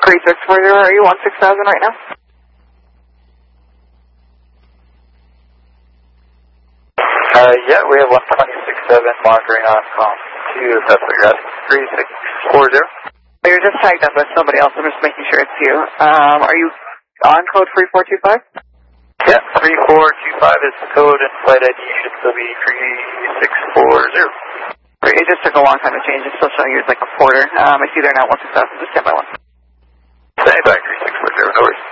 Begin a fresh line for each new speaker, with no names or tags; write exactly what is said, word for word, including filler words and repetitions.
three six four zero, are you one six thousand right now?
Uh, yeah, we have one twenty-six seven monitoring on com two, if that's what you're asking. three six four zero.
You're just tagged up as somebody else, I'm just making sure it's you. Um, are you on code three four two five?
Yeah, three four two five is the code, and flight I D should still be three six four zero.
It just took a long time to change, it's still showing you as like a porter. Um, I see there now, one six thousand, just stand by one.
Stand by, three six four zero, no worries.